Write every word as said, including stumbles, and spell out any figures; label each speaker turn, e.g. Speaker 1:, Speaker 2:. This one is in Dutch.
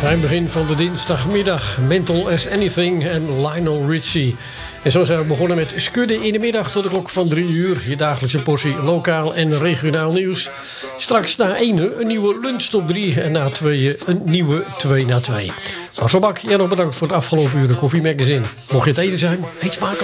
Speaker 1: Fijn begin van de dinsdagmiddag. Mental as Anything en Lionel Richie. En zo zijn we begonnen met Skudden in de middag tot de klok van drie uur. Je dagelijkse portie lokaal en regionaal nieuws. Straks na één een nieuwe lunchtop drie en na tweeën een nieuwe twee na twee. Marcel Bak, jij nog bedankt voor het afgelopen uur Koffie Magazine. Mocht je het eten zijn, eet smakelijk.